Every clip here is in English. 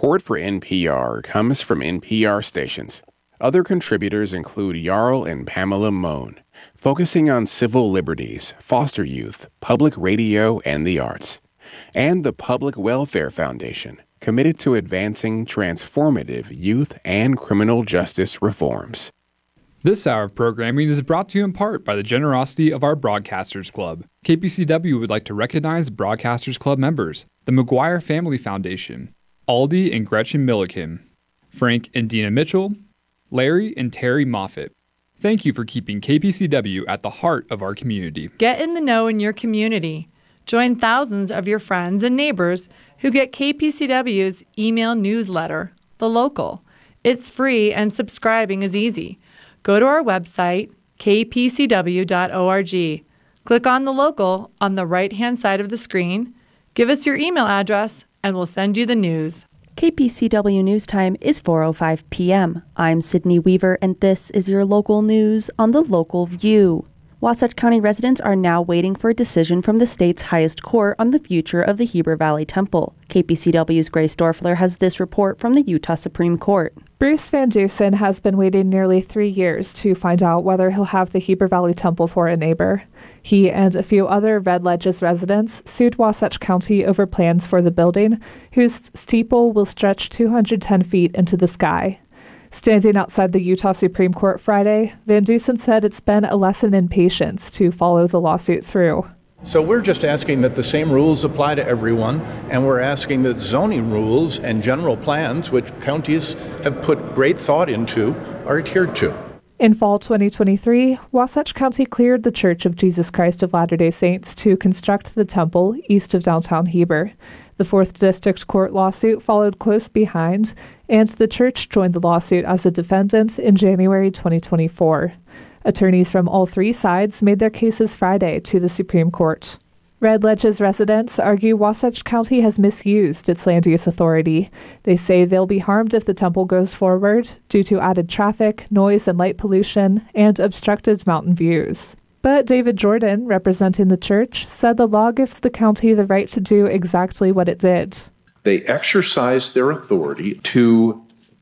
Support for NPR comes from NPR stations. Other contributors include Jarl and Pamela Mohn, focusing on civil liberties, foster youth, public radio, and the arts. And the Public Welfare Foundation, committed to advancing transformative youth and criminal justice reforms. This hour of programming is brought to you in part by the generosity of our Broadcasters Club. KPCW would like to recognize Broadcasters Club members, the McGuire Family Foundation, Aldi and Gretchen Milliken, Frank and Dina Mitchell, Larry and Terry Moffitt. Thank you for keeping KPCW at the heart of our community. Get in the know in your community. Join thousands of your friends and neighbors who get KPCW's email newsletter, The Local. It's free and subscribing is easy. Go to our website, kpcw.org. Click on The Local on the right-hand side of the screen. Give us your email address, and we'll send you the news. KPCW News Time is 4:05 p.m. I'm Sydney Weaver, and this is your local news on The Local View. Wasatch County residents are now waiting for a decision from the state's highest court on the future of the Heber Valley Temple. KPCW's Grace Dorfler has this report from the Utah Supreme Court. Bruce Van Dusen has been waiting nearly 3 years to find out whether he'll have the Heber Valley Temple for a neighbor. He and a few other Red Ledges residents sued Wasatch County over plans for the building, whose steeple will stretch 210 feet into the sky. Standing outside the Utah Supreme Court Friday, Van Dusen said it's been a lesson in patience to follow the lawsuit through. So we're just asking that the same rules apply to everyone, and we're asking that zoning rules and general plans, which counties have put great thought into, are adhered to. In fall 2023, Wasatch County cleared the Church of Jesus Christ of Latter-day Saints to construct the temple east of downtown Heber. The 4th District Court lawsuit followed close behind, and the church joined the lawsuit as a defendant in January 2024. Attorneys from all three sides made their cases Friday to the Supreme Court. Red Ledges residents argue Wasatch County has misused its land use authority. They say they'll be harmed if the temple goes forward due to added traffic, noise and light pollution, and obstructed mountain views. But David Jordan, representing the church, said the law gives the county the right to do exactly what it did. They exercised their authority to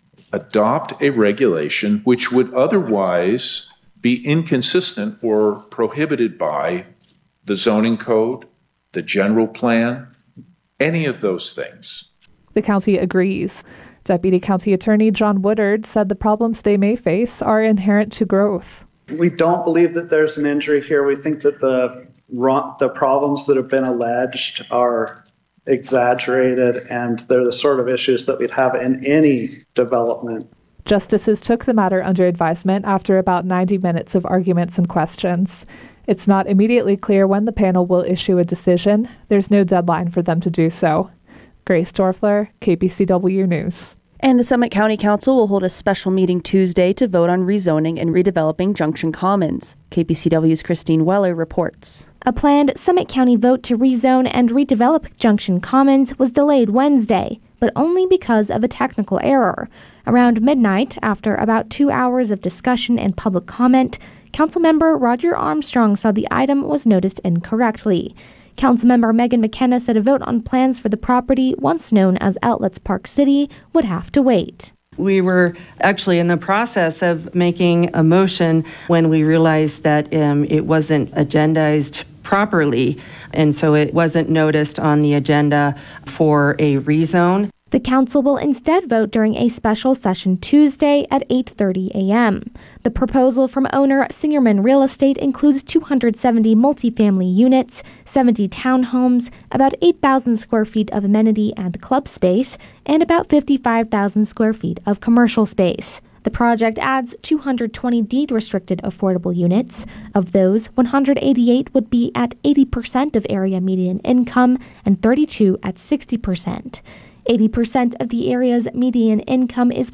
adopt a regulation which would otherwise be inconsistent or prohibited by the zoning code, the general plan, any of those things. The county agrees. Deputy County Attorney John Woodard said the problems they may face are inherent to growth. We don't believe that there's an injury here. We think that the problems that have been alleged are exaggerated, and they're the sort of issues that we'd have in any development. Justices took the matter under advisement after about 90 minutes of arguments and questions. It's not immediately clear when the panel will issue a decision. There's no deadline for them to do so. Grace Dorfler, KPCW News. And the Summit County Council will hold a special meeting Tuesday to vote on rezoning and redeveloping Junction Commons. KPCW's Christine Weller reports. A planned Summit County vote to rezone and redevelop Junction Commons was delayed Wednesday, but only because of a technical error. Around midnight, after about 2 hours of discussion and public comment, Councilmember Roger Armstrong saw the item was noticed incorrectly. Councilmember Megan McKenna said a vote on plans for the property, once known as Outlets Park City, would have to wait. We were actually in the process of making a motion when we realized that it wasn't agendized properly, and so it wasn't noticed on the agenda for a rezone. The council will instead vote during a special session Tuesday at 8:30 a.m. The proposal from owner Singerman Real Estate includes 270 multifamily units, 70 townhomes, about 8,000 square feet of amenity and club space, and about 55,000 square feet of commercial space. The project adds 220 deed-restricted affordable units. Of those, 188 would be at 80% of area median income and 32 at 60%. 80% of the area's median income is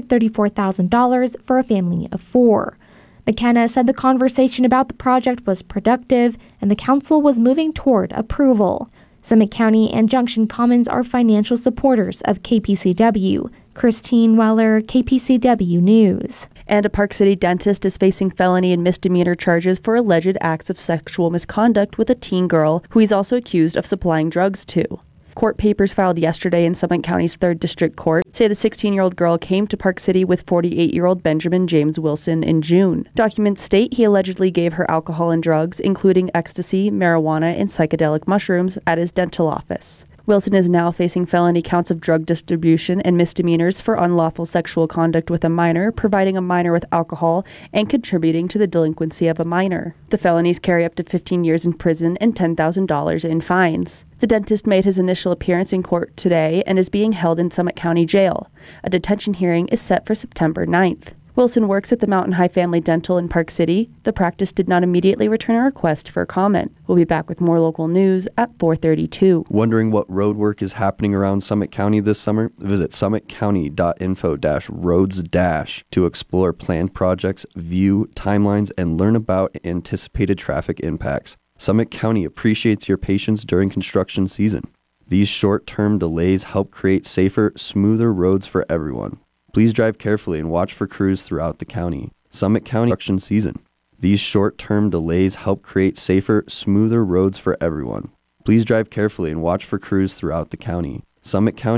$134,000 for a family of 4. McKenna said the conversation about the project was productive and the council was moving toward approval. Summit County and Junction Commons are financial supporters of KPCW. Christine Weller, KPCW News. And a Park City dentist is facing felony and misdemeanor charges for alleged acts of sexual misconduct with a teen girl who he's also accused of supplying drugs to. Court papers filed yesterday in Summit County's 3rd District Court say the 16-year-old girl came to Park City with 48-year-old Benjamin James Wilson in June. Documents state he allegedly gave her alcohol and drugs, including ecstasy, marijuana, and psychedelic mushrooms, at his dental office. Wilson is now facing felony counts of drug distribution and misdemeanors for unlawful sexual conduct with a minor, providing a minor with alcohol, and contributing to the delinquency of a minor. The felonies carry up to 15 years in prison and $10,000 in fines. The dentist made his initial appearance in court today and is being held in Summit County Jail. A detention hearing is set for September 9th. Wilson works at the Mountain High Family Dental in Park City. The practice did not immediately return a request for comment. We'll be back with more local news at 4:32. Wondering what road work is happening around Summit County this summer? Visit summitcounty.info-roads- to explore planned projects, view timelines, and learn about anticipated traffic impacts. Summit County appreciates your patience during construction season. These short-term delays help create safer, smoother roads for everyone. Please drive carefully and watch for crews throughout the county. Summit County construction season. These short-term delays help create safer, smoother roads for everyone. Please drive carefully and watch for crews throughout the county. Summit County